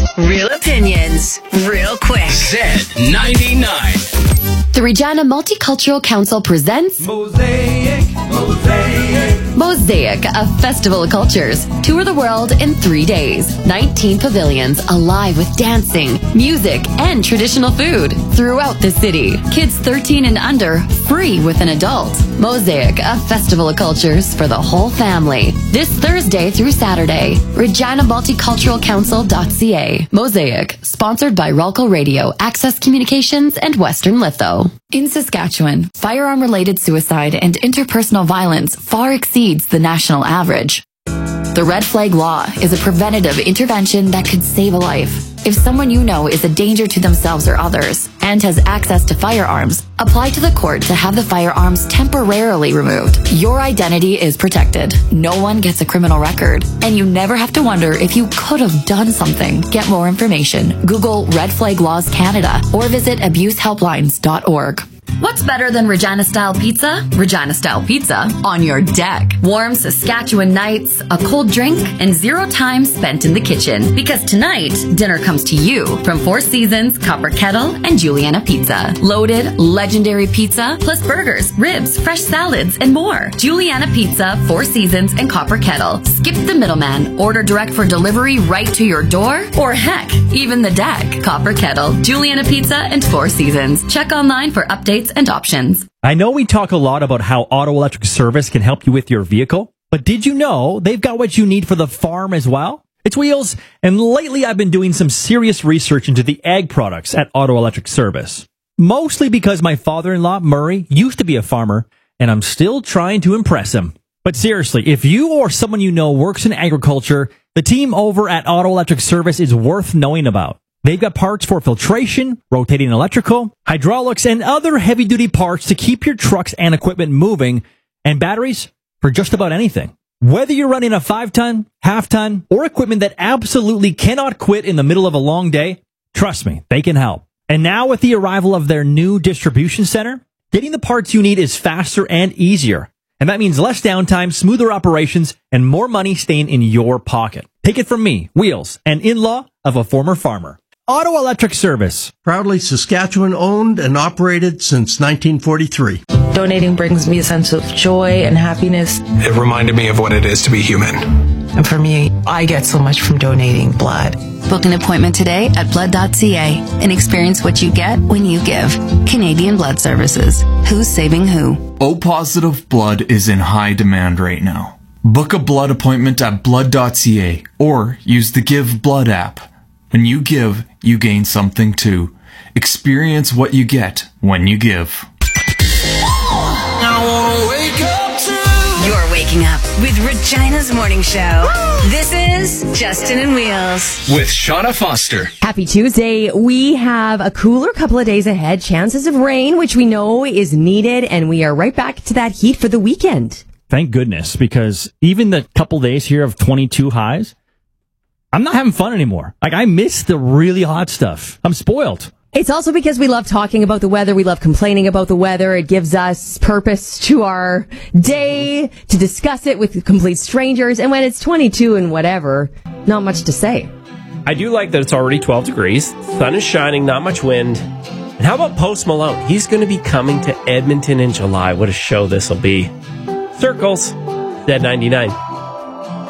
Real opinions, real quick. Z99. The Regina Multicultural Council presents Mosaic, a festival of cultures. Tour the world in 3 days. 19 pavilions alive with dancing, music, and traditional food throughout the city. Kids 13 and under, free with an adult. Mosaic, a festival of cultures for the whole family. This Thursday through Saturday. ReginaMulticulturalCouncil.ca. Mosaic, sponsored by Ralco Radio, Access Communications, and Western Litho. In Saskatchewan, firearm-related suicide and interpersonal violence far exceeds the national average. The Red Flag Law is a preventative intervention that could save a life. If someone you know is a danger to themselves or others and has access to firearms, apply to the court to have the firearms temporarily removed. Your identity is protected. No one gets a criminal record, and you never have to wonder if you could have done something. Get more information. Google Red Flag Laws Canada or visit abusehelplines.org. What's better than Regina-style pizza? Regina-style pizza on your deck. Warm Saskatchewan nights, a cold drink, and 0 time spent in the kitchen. Because tonight, dinner comes to you from Four Seasons, Copper Kettle, and Juliana Pizza. Loaded, legendary pizza, plus burgers, ribs, fresh salads, and more. Juliana Pizza, Four Seasons, and Copper Kettle. Skip the middleman. Order direct for delivery right to your door. Or heck, even the deck. Copper Kettle, Juliana Pizza, and Four Seasons. Check online for updates and options. I know we talk a lot about how Auto Electric Service can help you with your vehicle, but did you know they've got what you need for the farm as well? It's Wheels, and lately I've been doing some serious research into the ag products at Auto Electric Service. Mostly because my father-in-law, Murray, used to be a farmer, and I'm still trying to impress him. But seriously, if you or someone you know works in agriculture, the team over at Auto Electric Service is worth knowing about. They've got parts for filtration, rotating electrical, hydraulics, and other heavy-duty parts to keep your trucks and equipment moving, and batteries for just about anything. Whether you're running a 5-ton, half-ton, or equipment that absolutely cannot quit in the middle of a long day, trust me, they can help. And now with the arrival of their new distribution center, getting the parts you need is faster and easier. And that means less downtime, smoother operations, and more money staying in your pocket. Take it from me, Wheels, an in-law of a former farmer. Auto Electric Service. Proudly Saskatchewan owned and operated since 1943. Donating brings me a sense of joy and happiness. It reminded me of what it is to be human. And for me, I get so much from donating blood. Book an appointment today at blood.ca and experience what you get when you give. Canadian Blood Services. Who's saving who? O-positive blood is in high demand right now. Book a blood appointment at blood.ca or use the Give Blood app. When you give, you gain something too. Experience what you get when you give. You're waking up with Regina's Morning Show. This is Justin and Wheels. With Shauna Foster. Happy Tuesday. We have a cooler couple of days ahead. Chances of rain, which we know is needed. And we are right back to that heat for the weekend. Thank goodness, because even the couple days here of 22 highs, I'm not having fun anymore. Like, I miss the really hot stuff. I'm spoiled. It's also because we love talking about the weather. We love complaining about the weather. It gives us purpose to our day to discuss it with complete strangers. And when it's 22 and whatever, not much to say. I do like that it's already 12 degrees. Sun is shining, not much wind. And how about Post Malone? He's going to be coming to Edmonton in July. What a show this will be. Circles, Z99.